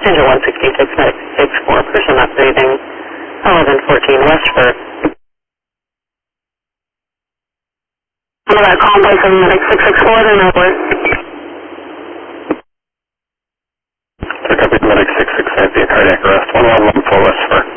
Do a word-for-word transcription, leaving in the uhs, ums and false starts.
Engine one sixty-six, medic six four, person not breathing, eleven fourteen Westford. I'm about complex of medic six six four, then over. Copy medic six six five, the cardiac arrest, one one one four Westford.